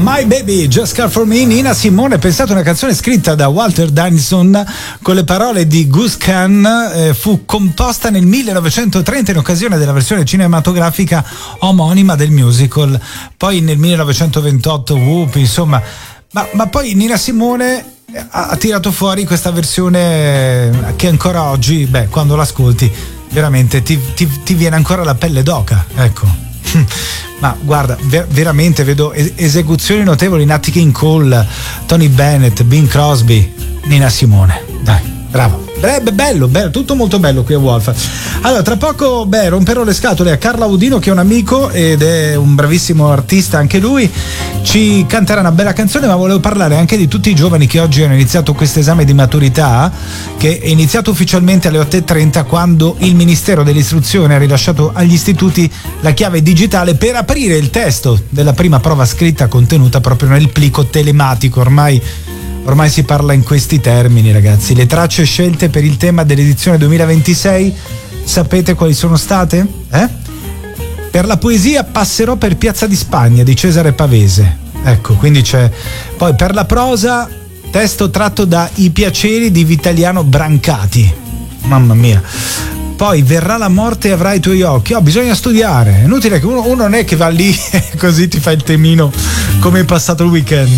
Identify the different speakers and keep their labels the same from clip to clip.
Speaker 1: My Baby, Just Care For Me, Nina Simone. Pensate, una canzone scritta da Walter Dennison con le parole di Gus Kahn, fu composta nel 1930 in occasione della versione cinematografica omonima del musical. Poi nel 1928 Whoop, insomma, ma poi Nina Simone ha tirato fuori questa versione che ancora oggi, quando l'ascolti veramente ti viene ancora la pelle d'oca, ecco. Ma guarda, veramente vedo esecuzioni notevoli: Nat King Cole, Tony Bennett, Bing Crosby, Nina Simone. Dai, bravo. Bello, tutto molto bello qui a Wolf. Allora, tra poco romperò le scatole a Carlo Audino, che è un amico ed è un bravissimo artista anche lui. Ci canterà una bella canzone, ma volevo parlare anche di tutti i giovani che oggi hanno iniziato questo esame di maturità, che è iniziato ufficialmente alle 8:30, quando il Ministero dell'Istruzione ha rilasciato agli istituti la chiave digitale per aprire il testo della prima prova scritta contenuta proprio nel plico telematico. Ormai si parla in questi termini, ragazzi. Le tracce scelte per il tema dell'edizione 2026, sapete quali sono state? Per la poesia Passerò per Piazza di Spagna di Cesare Pavese. Ecco, quindi c'è. Poi per la prosa, testo tratto da I piaceri di Vitaliano Brancati. Mamma mia. Poi Verrà la morte e avrai i tuoi occhi. Bisogna studiare. È inutile che uno non è che va lì e così ti fa il temino come è passato il weekend.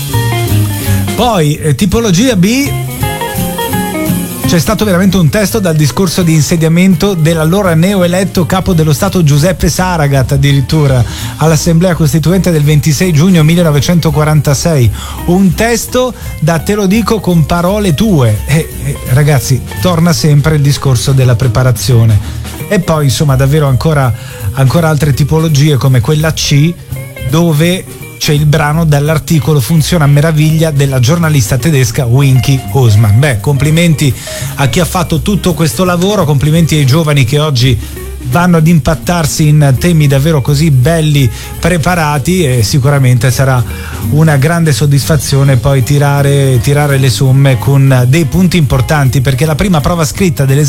Speaker 1: Poi tipologia B, c'è stato veramente un testo dal discorso di insediamento dell'allora neoeletto capo dello Stato Giuseppe Saragat, addirittura all'Assemblea Costituente del 26 giugno 1946. Un testo da te lo dico con parole tue. Ragazzi, torna sempre il discorso della preparazione. E poi insomma davvero ancora altre tipologie, come quella C, dove c'è il brano dall'articolo Funziona a meraviglia della giornalista tedesca Winky Osman. Complimenti a chi ha fatto tutto questo lavoro, complimenti ai giovani che oggi vanno ad impattarsi in temi davvero così belli preparati, e sicuramente sarà una grande soddisfazione poi tirare le somme con dei punti importanti, perché la prima prova scritta dell'esame